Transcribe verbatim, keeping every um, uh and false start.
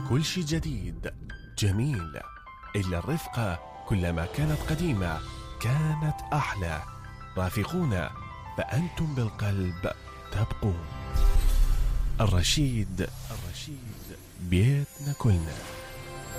كل شي جديد جميل، إلا الرفقة كلما كانت قديمة كانت أحلى. رافقونا فأنتم بالقلب تبقون. الرشيد الرشيد بيتنا كلنا.